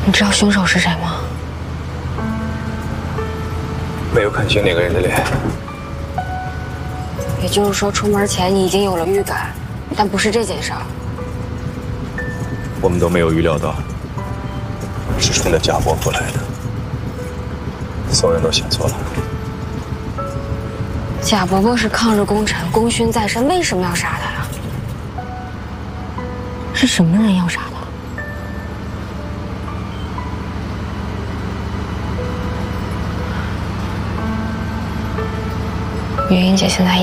你知道凶手是谁吗？ 没有看清那个人的脸。 也就是说，出门前你已经有了预感，但不是这件事儿。 我们都没有预料到，是冲着贾伯伯来的。所有人都想错了。 贾伯伯是抗日功臣，功勋在身，为什么要杀他呀？是什么人要杀他？云英姐现在